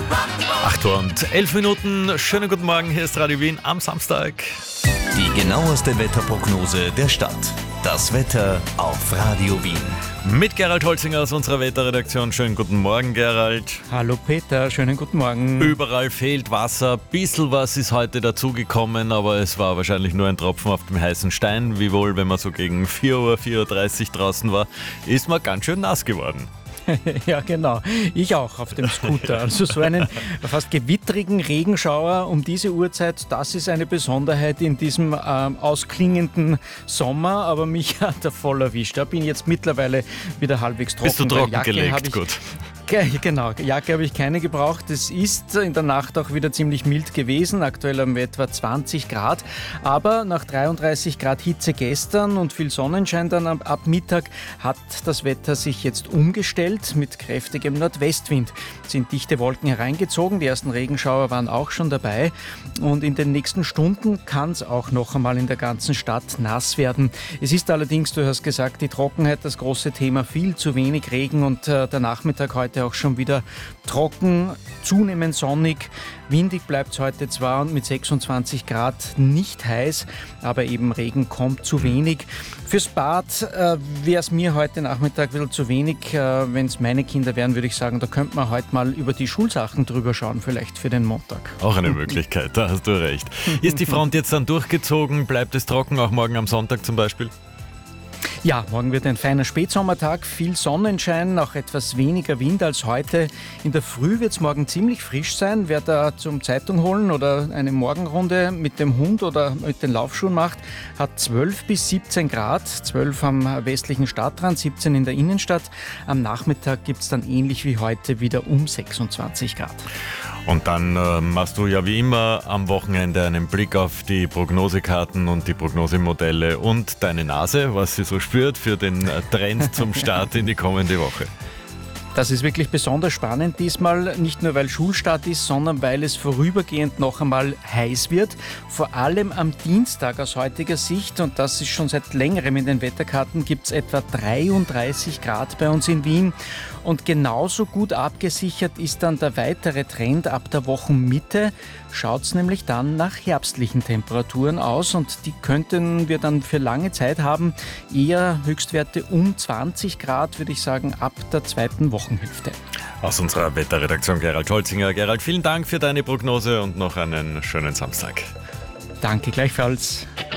8 Uhr und 11 Minuten. Schönen guten Morgen, hier ist Radio Wien am Samstag. Die genaueste Wetterprognose der Stadt. Das Wetter auf Radio Wien. Mit Gerald Holzinger aus unserer Wetterredaktion. Schönen guten Morgen, Gerald. Hallo Peter, schönen guten Morgen. Überall fehlt Wasser. Bisschen was ist heute dazugekommen, aber es war wahrscheinlich nur ein Tropfen auf dem heißen Stein. Wiewohl, wenn man so gegen 4:30 Uhr draußen war, ist man ganz schön nass geworden. Ja, genau. Ich auch auf dem Scooter. Also so einen fast gewittrigen Regenschauer um diese Uhrzeit, das ist eine Besonderheit in diesem ausklingenden Sommer, aber mich hat er voll erwischt. Da bin ich jetzt mittlerweile wieder halbwegs trocken. Bist du trockengelegt? Gut. Genau, Jacke habe ich keine gebraucht. Es ist in der Nacht auch wieder ziemlich mild gewesen. Aktuell haben wir etwa 20 Grad. Aber nach 33 Grad Hitze gestern und viel Sonnenschein dann ab Mittag hat das Wetter sich jetzt umgestellt. Mit kräftigem Nordwestwind sind dichte Wolken hereingezogen. Die ersten Regenschauer waren auch schon dabei. Und in den nächsten Stunden kann es auch noch einmal in der ganzen Stadt nass werden. Es ist allerdings, du hast gesagt, die Trockenheit das große Thema. Viel zu wenig Regen und der Nachmittag heute auch schon wieder trocken, zunehmend sonnig. Windig bleibt es heute zwar und mit 26 Grad nicht heiß, aber eben Regen kommt zu wenig. Fürs Bad wäre es mir heute Nachmittag ein bisschen zu wenig. Wenn es meine Kinder wären, würde ich sagen, da könnte man heute mal über die Schulsachen drüber schauen, vielleicht für den Montag. Auch eine Möglichkeit, da hast du recht. Ist die Front jetzt dann durchgezogen? Bleibt es trocken, auch morgen am Sonntag zum Beispiel? Ja, morgen wird ein feiner Spätsommertag, viel Sonnenschein, auch etwas weniger Wind als heute. In der Früh wird es morgen ziemlich frisch sein. Wer da zum Zeitung holen oder eine Morgenrunde mit dem Hund oder mit den Laufschuhen macht, hat 12 bis 17 Grad. 12 am westlichen Stadtrand, 17 in der Innenstadt. Am Nachmittag gibt es dann ähnlich wie heute wieder um 26 Grad. Und dann machst du ja wie immer am Wochenende einen Blick auf die Prognosekarten und die Prognosemodelle und deine Nase, was sie so spürt für den Trend zum Start in die kommende Woche. Das ist wirklich besonders spannend diesmal, nicht nur weil Schulstart ist, sondern weil es vorübergehend noch einmal heiß wird. Vor allem am Dienstag aus heutiger Sicht, und das ist schon seit längerem in den Wetterkarten, gibt es etwa 33 Grad bei uns in Wien. Und genauso gut abgesichert ist dann der weitere Trend ab der Wochenmitte. Schaut es nämlich dann nach herbstlichen Temperaturen aus und die könnten wir dann für lange Zeit haben. Eher Höchstwerte um 20 Grad, würde ich sagen, ab der zweiten Wochenhälfte. Aus unserer Wetterredaktion Gerald Holzinger. Gerald, vielen Dank für deine Prognose und noch einen schönen Samstag. Danke gleichfalls.